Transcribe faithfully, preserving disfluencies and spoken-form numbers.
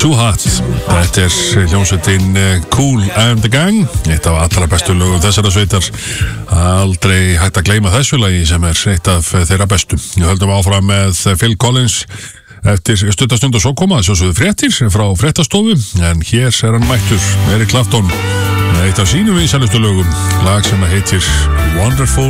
Too Hot. Þetta er hljómsveitin Kool and the Gang, eitt af allra bestu lögum þessara sveitar. Aldrei hægt að gleyma þessu lagi sem er eitt af þeirra bestu. Við höldum áfram með Phil Collins eftir stuttastund og svo koma svo svo fréttir frá fréttastofu, en hér er hann mættur, Eric Clapton, með eitt af sínum vinsælustu lögum, lag sem heitir Wonderful